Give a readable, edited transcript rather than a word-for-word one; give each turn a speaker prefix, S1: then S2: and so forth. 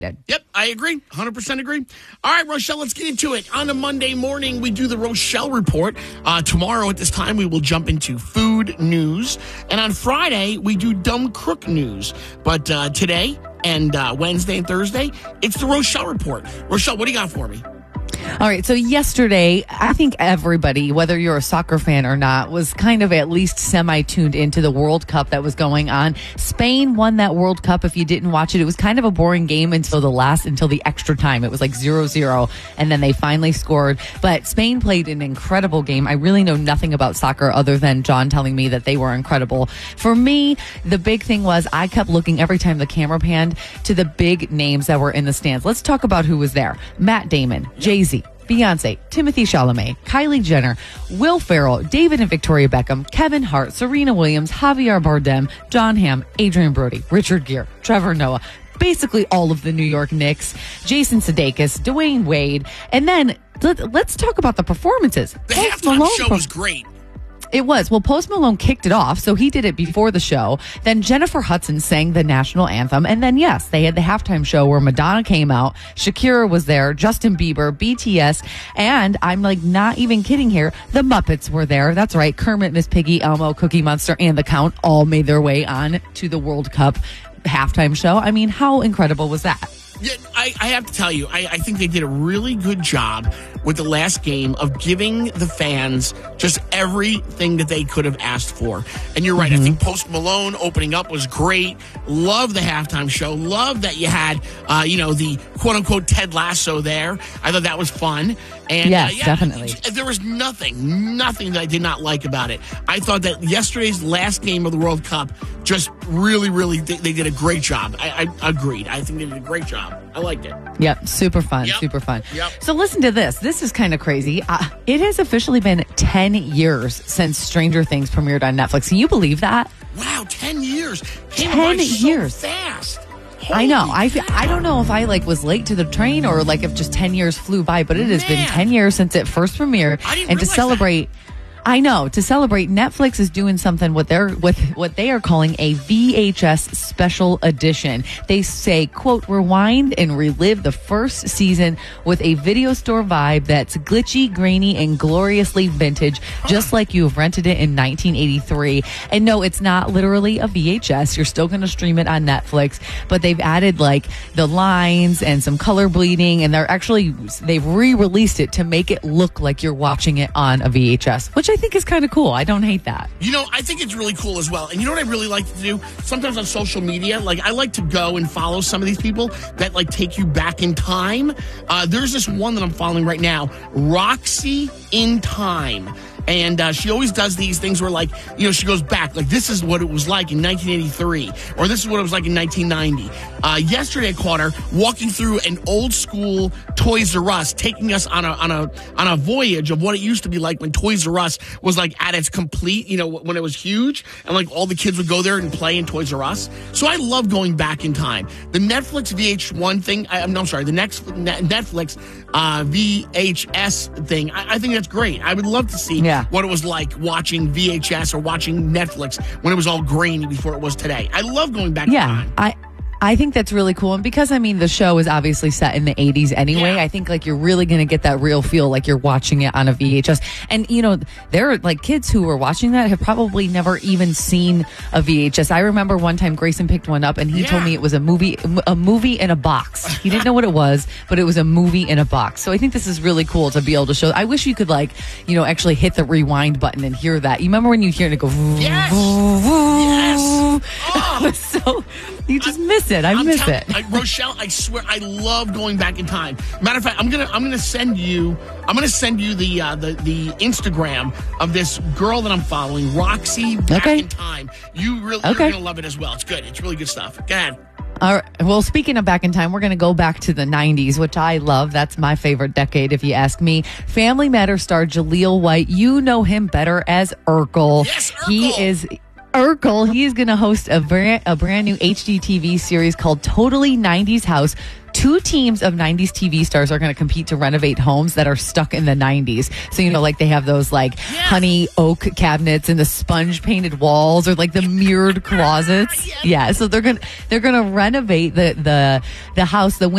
S1: Yep, I agree. 100% agree. All right, Rochelle, let's get into it. On a Monday morning, we do the Rochelle Report. Tomorrow at this time, we will jump into food news. And on Friday, we do Dumb Crook news. But today and Wednesday and Thursday, it's the Rochelle Report. Rochelle, what do you got for me?
S2: All right. So yesterday, I think everybody, whether you're a soccer fan or not, was kind of at least semi-tuned into the World Cup that was going on. Spain won that World Cup. If you didn't watch it, it was kind of a boring game until the extra time. It was like 0-0, and then they finally scored. But Spain played an incredible game. I really know nothing about soccer other than John telling me that they were incredible. For me, the big thing was I kept looking every time the camera panned to the big names that were in the stands. Let's talk about who was there. Matt Damon, Jay-Z, Beyonce, Timothy Chalamet, Kylie Jenner, Will Ferrell, David and Victoria Beckham, Kevin Hart, Serena Williams, Javier Bardem, John Hamm, Adrian Brody, Richard Gere, Trevor Noah, basically all of the New York Knicks, Jason Sudeikis, Dwayne Wade, and then let's talk about the performances.
S1: The halftime show was great.
S2: It was. Well, Post Malone kicked it off, so he did it before the show. Then Jennifer Hudson sang the national anthem. And then, yes, they had the halftime show where Madonna came out, Shakira was there, Justin Bieber, BTS, and I'm like not even kidding here, the Muppets were there. That's right. Kermit, Miss Piggy, Elmo, Cookie Monster, and the Count all made their way on to the World Cup halftime show. I mean, how incredible was that?
S1: Yeah, I have to tell you, I think they did a really good job with the last game of giving the fans just everything that they could have asked for. And you're right. I think Post Malone opening up was great. Love the halftime show. Love that you had, the quote unquote Ted Lasso there. I thought that was fun. And
S2: yes, definitely.
S1: There was nothing that I did not like about it. I thought that yesterday's last game of the World Cup just really, they did a great job. I agreed. I think they did a great job. I liked it.
S2: Yep. Super fun.
S1: Yep.
S2: So listen to this. This is kind of crazy. It has officially been 10 years since Stranger Things premiered on Netflix. Can you believe that?
S1: Wow, 10 years.
S2: 10 years.
S1: So fast.
S2: I know. I don't know if I was late to the train or if just 10 years flew by, but it has been 10 years since it first premiered. And to celebrate, Netflix is doing something with what they are calling a VHS special edition. They say, quote, rewind and relive the first season with a video store vibe that's glitchy, grainy, and gloriously vintage, just like you have rented it in 1983. And no, it's not literally a VHS. You're still going to stream it on Netflix, but they've added the lines and some color bleeding, and they've re-released it to make it look like you're watching it on a VHS, which I think is kind of cool. I don't hate that.
S1: I think it's really cool as well. And you know what I really like to do? Sometimes on social media, I like to go and follow some of these people that take you back in time. There's this one that I'm following right now, Roxy in Time. And she always does these things where, she goes back. This is what it was like in 1983. Or this is what it was like in 1990. Yesterday I caught her walking through an old school Toys R Us, taking us on a voyage of what it used to be like when Toys R Us was at its complete, when it was huge. And all the kids would go there and play in Toys R Us. So I love going back in time. The Netflix VH1 thing, the next Netflix VHS thing, I think that's great. I would love to see what it was like watching VHS or watching Netflix when it was all grainy before it was today. I love going back in time.
S2: I think that's really cool. And because, the show is obviously set in the 80s anyway, I think you're really going to get that real feel like you're watching it on a VHS. And, there are kids who were watching that have probably never even seen a VHS. I remember one time Grayson picked one up and he told me it was a movie in a box. He didn't know what it was, but it was a movie in a box. So I think this is really cool to be able to show. I wish you could actually hit the rewind button and hear that. You remember when you hear it and it go,
S1: yes.
S2: Oh. So you just miss it. I miss it.
S1: Rochelle, I swear, I love going back in time. Matter of fact, I'm gonna send you the Instagram of this girl that I'm following, Roxy Back in Time. You're gonna love it as well. It's good. It's really good stuff. Go ahead.
S2: All right. Well, speaking of back in time, we're going to go back to the 90s, which I love. That's my favorite decade, if you ask me. Family Matters star Jaleel White. You know him better as Urkel.
S1: Yes, Urkel.
S2: He is Urkel, he's going to host a brand new HGTV series called Totally 90s House. 2 teams of 90s TV stars are going to compete to renovate homes that are stuck in the 90s. So, like they have those honey oak cabinets and the sponge painted walls or the mirrored closets. Yeah. So they're going to renovate the house. The